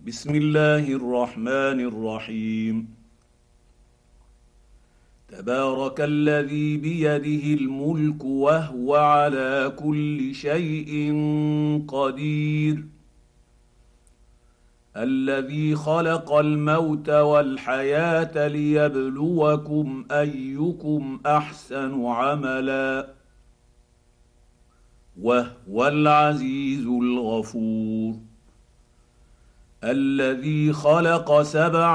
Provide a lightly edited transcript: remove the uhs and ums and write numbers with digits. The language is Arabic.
بسم الله الرحمن الرحيم. تبارك الذي بيده الملك وهو على كل شيء قدير، الذي خلق الموت والحياه ليبلوكم ايكم احسن عملا، وهو العزيز الغفور. الذي خلق سبع